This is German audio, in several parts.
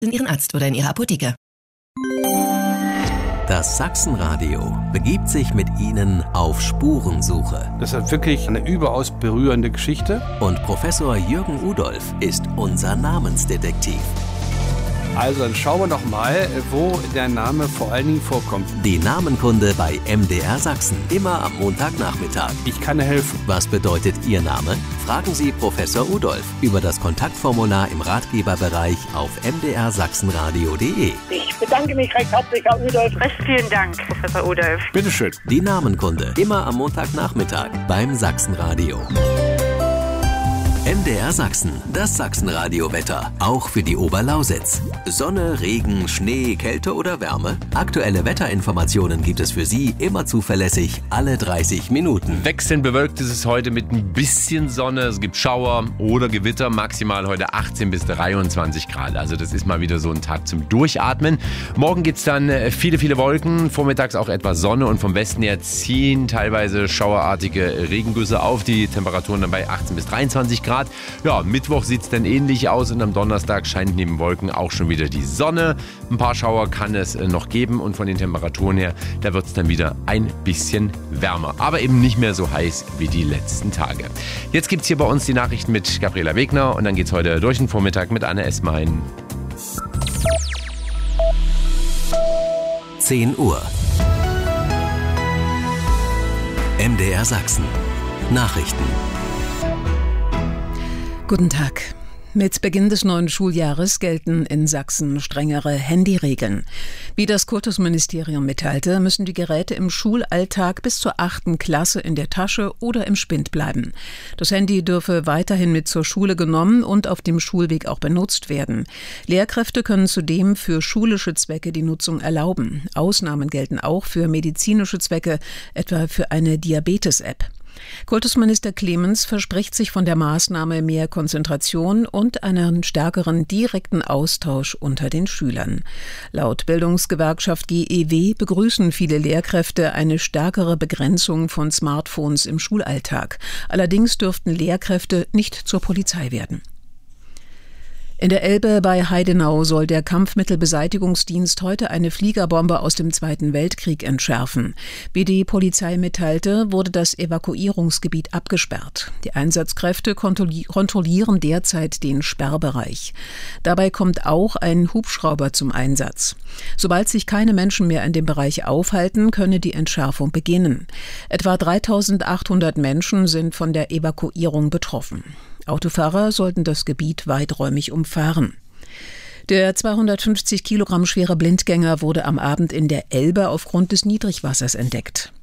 in Ihren Arzt oder in Ihre Apotheke. Das Sachsenradio begibt sich mit Ihnen auf Spurensuche. Das ist wirklich eine überaus berührende Geschichte. Und Professor Jürgen Udolph ist unser Namensdetektiv. Also dann schauen wir doch mal, wo der Name vor allen Dingen vorkommt. Die Namenkunde bei MDR Sachsen. Immer am Montagnachmittag. Ich kann helfen. Was bedeutet Ihr Name? Fragen Sie Professor Udolph über das Kontaktformular im Ratgeberbereich auf mdrsachsenradio.de. Ich bedanke mich recht herzlich, Herr Udolph. Recht vielen Dank, Professor Udolph. Bitteschön. Die Namenkunde. Immer am Montagnachmittag beim Sachsenradio. MDR Sachsen, das Sachsenradio-Wetter, auch für die Oberlausitz. Sonne, Regen, Schnee, Kälte oder Wärme? Aktuelle Wetterinformationen gibt es für Sie immer zuverlässig alle 30 Minuten. Wechselnd bewölkt ist es heute mit ein bisschen Sonne. Es gibt Schauer oder Gewitter, maximal heute 18 bis 23 Grad. Also das ist mal wieder so ein Tag zum Durchatmen. Morgen gibt es dann viele Wolken, vormittags auch etwas Sonne und vom Westen her ziehen teilweise schauerartige Regengüsse auf. Die Temperaturen dann bei 18 bis 23 Grad. Ja, Mittwoch sieht es dann ähnlich aus und am Donnerstag scheint neben Wolken auch schon wieder die Sonne. Ein paar Schauer kann es noch geben und von den Temperaturen her, da wird es dann wieder ein bisschen wärmer. Aber eben nicht mehr so heiß wie die letzten Tage. Jetzt gibt es hier bei uns die Nachrichten mit Gabriela Wegner und dann geht es heute durch den Vormittag mit Anne Esmein. 10 Uhr. MDR Sachsen. Nachrichten. Guten Tag. Mit Beginn des neuen Schuljahres gelten in Sachsen strengere Handyregeln. Wie das Kultusministerium mitteilte, müssen die Geräte im Schulalltag bis zur 8. Klasse in der Tasche oder im Spind bleiben. Das Handy dürfe weiterhin mit zur Schule genommen und auf dem Schulweg auch benutzt werden. Lehrkräfte können zudem für schulische Zwecke die Nutzung erlauben. Ausnahmen gelten auch für medizinische Zwecke, etwa für eine Diabetes-App. Kultusminister Clemens verspricht sich von der Maßnahme mehr Konzentration und einen stärkeren direkten Austausch unter den Schülern. Laut Bildungsgewerkschaft GEW begrüßen viele Lehrkräfte eine stärkere Begrenzung von Smartphones im Schulalltag. Allerdings dürften Lehrkräfte nicht zur Polizei werden. In der Elbe bei Heidenau soll der Kampfmittelbeseitigungsdienst heute eine Fliegerbombe aus dem Zweiten Weltkrieg entschärfen. Wie die Polizei mitteilte, wurde das Evakuierungsgebiet abgesperrt. Die Einsatzkräfte kontrollieren derzeit den Sperrbereich. Dabei kommt auch ein Hubschrauber zum Einsatz. Sobald sich keine Menschen mehr in dem Bereich aufhalten, könne die Entschärfung beginnen. Etwa 3.800 Menschen sind von der Evakuierung betroffen. Autofahrer sollten das Gebiet weiträumig umfahren. Der 250 Kilogramm schwere Blindgänger wurde am Abend in der Elbe aufgrund des Niedrigwassers entdeckt.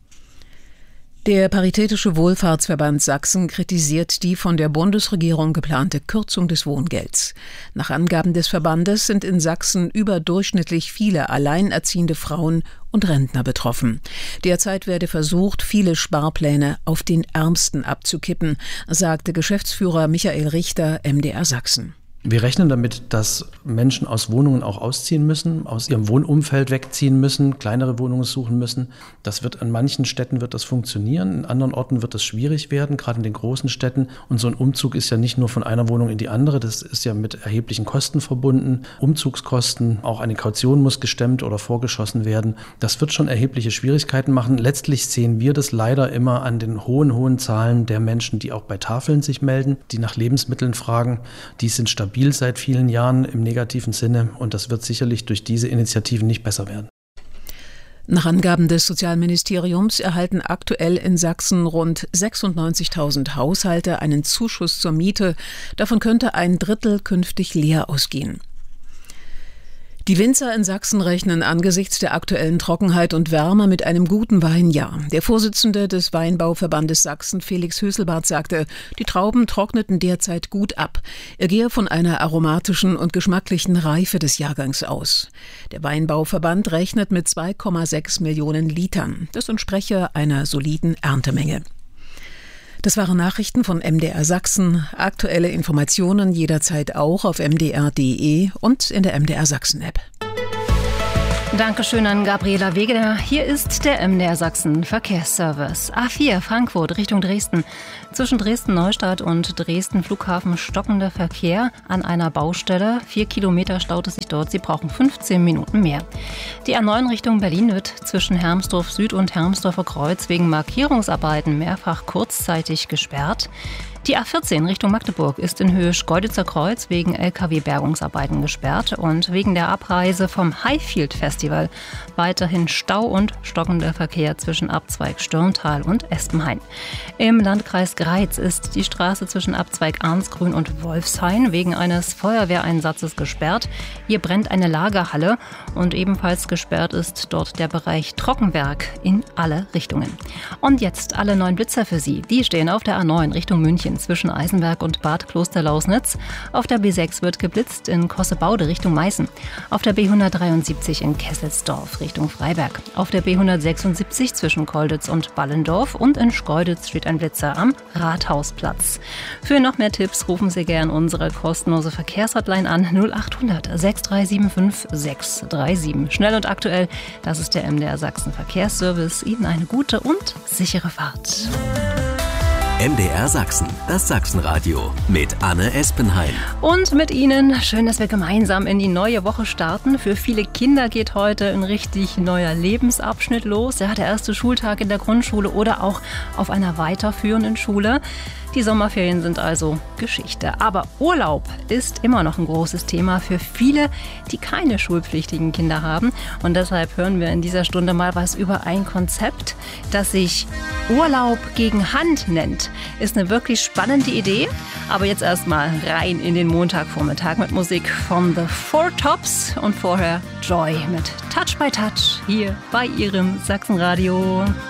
Der Paritätische Wohlfahrtsverband Sachsen kritisiert die von der Bundesregierung geplante Kürzung des Wohngelds. Nach Angaben des Verbandes sind in Sachsen überdurchschnittlich viele alleinerziehende Frauen und Rentner betroffen. Derzeit werde versucht, viele Sparpläne auf den Ärmsten abzukippen, sagte Geschäftsführer Michael Richter, MDR Sachsen. Wir rechnen damit, dass Menschen aus Wohnungen auch ausziehen müssen, aus ihrem Wohnumfeld wegziehen müssen, kleinere Wohnungen suchen müssen. Das wird an manchen Städten wird das funktionieren, in anderen Orten wird das schwierig werden, gerade in den großen Städten. Und so ein Umzug ist ja nicht nur von einer Wohnung in die andere, das ist ja mit erheblichen Kosten verbunden. Umzugskosten, auch eine Kaution muss gestemmt oder vorgeschossen werden. Das wird schon erhebliche Schwierigkeiten machen. Letztlich sehen wir das leider immer an den hohen Zahlen der Menschen, die auch bei Tafeln sich melden, die nach Lebensmitteln fragen. Die sind stabil seit vielen Jahren im negativen Sinne und das wird sicherlich durch diese Initiativen nicht besser werden. Nach Angaben des Sozialministeriums erhalten aktuell in Sachsen rund 96.000 Haushalte einen Zuschuss zur Miete. Davon könnte ein Drittel künftig leer ausgehen. Die Winzer in Sachsen rechnen angesichts der aktuellen Trockenheit und Wärme mit einem guten Weinjahr. Der Vorsitzende des Weinbauverbandes Sachsen, Felix Höselbart, sagte, die Trauben trockneten derzeit gut ab. Er gehe von einer aromatischen und geschmacklichen Reife des Jahrgangs aus. Der Weinbauverband rechnet mit 2,6 Millionen Litern. Das entspreche einer soliden Erntemenge. Das waren Nachrichten von MDR Sachsen. Aktuelle Informationen jederzeit auch auf mdr.de und in der MDR Sachsen App. Dankeschön an Gabriela Wegener. Hier ist der MDR Sachsen Verkehrsservice. A4 Frankfurt Richtung Dresden. Zwischen Dresden-Neustadt und Dresden Flughafen stockender Verkehr an einer Baustelle. 4 Kilometer staut es sich dort. Sie brauchen 15 Minuten mehr. Die A9 Richtung Berlin wird zwischen Hermsdorf Süd und Hermsdorfer Kreuz wegen Markierungsarbeiten mehrfach kurzzeitig gesperrt. Die A14 Richtung Magdeburg ist in Höhe Schkeuditzer Kreuz wegen LKW-Bergungsarbeiten gesperrt und wegen der Abreise vom Highfield Festival weiterhin Stau und stockender Verkehr zwischen Abzweig Stürmtal und Espenhain. Im Landkreis Greiz ist die Straße zwischen Abzweig Arnsgrün und Wolfshain wegen eines Feuerwehreinsatzes gesperrt. Hier brennt eine Lagerhalle und ebenfalls gesperrt ist dort der Bereich Trockenwerk in alle Richtungen. Und jetzt alle 9 Blitzer für Sie. Die stehen auf der A9 Richtung München zwischen Eisenberg und Bad Klosterlausnitz. Auf der B6 wird geblitzt in Kossebaude Richtung Meißen. Auf der B173 in Kesselsdorf Richtung Freiberg. Auf der B176 zwischen Kolditz und Ballendorf und in Schkeuditz steht ein Blitzer am Rathausplatz. Für noch mehr Tipps rufen Sie gern unsere kostenlose Verkehrshotline an 0800 6375 637. Schnell und aktuell, das ist der MDR Sachsen Verkehrsservice. Ihnen eine gute und sichere Fahrt. MDR Sachsen, das Sachsenradio mit Anne Espenhain. Und mit Ihnen, schön, dass wir gemeinsam in die neue Woche starten. Für viele Kinder geht heute ein richtig neuer Lebensabschnitt los. Ja, der erste Schultag in der Grundschule oder auch auf einer weiterführenden Schule. Die Sommerferien sind also Geschichte. Aber Urlaub ist immer noch ein großes Thema für viele, die keine schulpflichtigen Kinder haben. Und deshalb hören wir in dieser Stunde mal was über ein Konzept, das sich Urlaub gegen Hand nennt. Ist eine wirklich spannende Idee. Aber jetzt erstmal rein in den Montagvormittag mit Musik von The Four Tops und vorher Joy mit Touch by Touch hier bei Ihrem Sachsenradio.